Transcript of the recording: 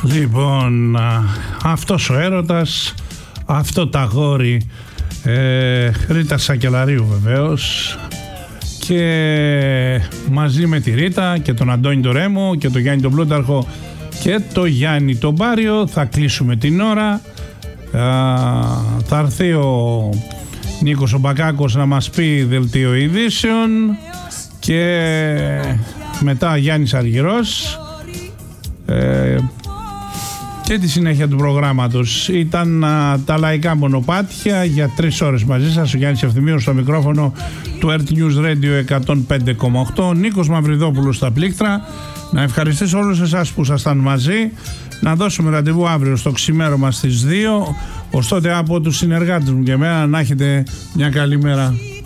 Λοιπόν, αυτός ο έρωτας, αυτό το αγόρι, Ρίτα Σακελαρίου βεβαίως, και μαζί με τη Ρίτα και τον Αντώνη τον Ρέμο και τον Γιάννη τον Πλούταρχο και τον Γιάννη τον Πάριο θα κλείσουμε την ώρα. Θα έρθει ο Νίκος ο Μπακάκος να μας πει δελτίο ειδήσεων και μετά Γιάννης Αργυρός και τη συνέχεια του προγράμματος. Ήταν τα λαϊκά μονοπάτια για 3 ώρες μαζί σας. Ο Γιάννης Ευθυμίος στο μικρόφωνο του Earth News Radio 105,8. Νίκος Μαυριδόπουλος στα πλήκτρα. Να ευχαριστήσω όλους εσάς που ήσασταν μαζί. Να δώσουμε ραντεβού αύριο στο ξημέρωμα στις 2. Ως τότε από τους συνεργάτες μου και εμένα να έχετε μια καλή μέρα.